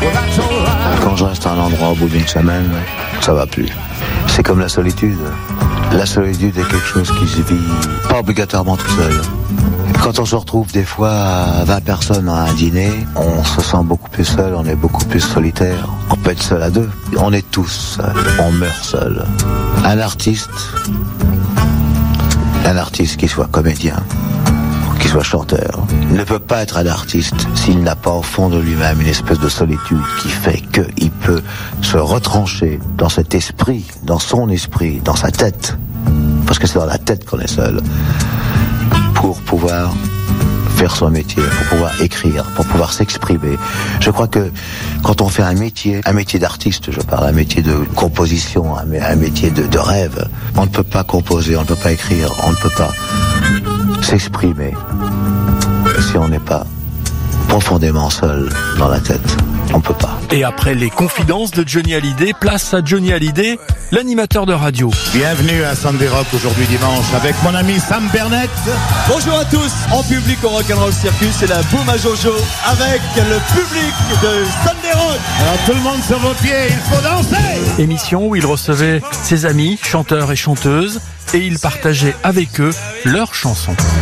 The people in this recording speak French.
Quand je reste à un endroit au bout d'une semaine, ça va plus. C'est comme la solitude. La solitude est quelque chose qui se vit pas obligatoirement tout seul. Quand on se retrouve des fois à 20 personnes à un dîner, on se sent beaucoup plus seul, on est beaucoup plus solitaire. On peut être seul à deux. On est tous seuls, on meurt seul. Un artiste qui soit comédien, qui soit chanteur, ne peut pas être un artiste s'il n'a pas au fond de lui-même une espèce de solitude qui fait qu'il peut se retrancher dans cet esprit, dans son esprit, dans sa tête, parce que c'est dans la tête qu'on est seul, pour pouvoir faire son métier, pour pouvoir écrire, pour pouvoir s'exprimer. Je crois que quand on fait un métier d'artiste, je parle, un métier de composition, un métier de rêve, on ne peut pas composer, on ne peut pas écrire, on ne peut pas s'exprimer si on n'est pas profondément seul dans la tête. On peut pas. Et après les confidences de Johnny Hallyday, place à Johnny Hallyday, l'animateur de radio. Bienvenue à Sunday Rock aujourd'hui dimanche avec mon ami Sam Bernett. Bonjour à tous, en public au Rock'n'Roll Circus, c'est la Boum à Jojo avec le public de Sunday Rock. Alors tout le monde sur vos pieds, il faut danser. Émission où il recevait ses amis, chanteurs et chanteuses, et il partageait avec eux leurs chansons.